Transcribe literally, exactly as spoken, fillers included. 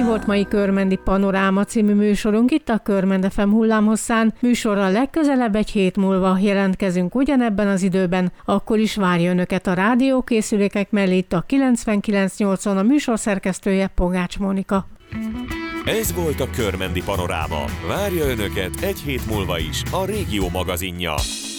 volt mai Körmendi Panoráma című műsorunk itt a Körmend ef em hullámhosszán. Műsorral legközelebb egy hét múlva jelentkezünk ugyanebben az időben, akkor is várja önöket a rádiókészülékek mellé itt a kilencvenkilenc nyolcon, a műsor szerkesztője Pogács Mónika. Ez volt a Körmendi Panoráma. Várja önöket egy hét múlva is a Régió magazinja.